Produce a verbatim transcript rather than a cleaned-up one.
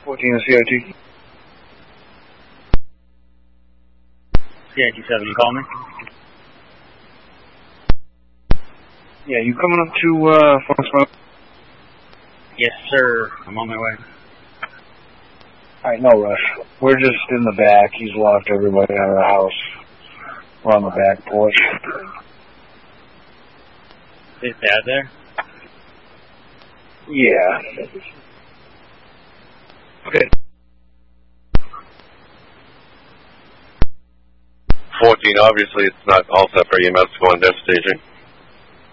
fourteen C I T. C I T seven, you call me? Yeah, you coming up to uh, Forest Road? Yes, sir. I'm on my way. Alright, no rush. We're just in the back. He's locked everybody out of the house. We're on the back porch. Is Dad there? Yeah. Okay. fourteen, obviously it's not all set for E M S going to staging.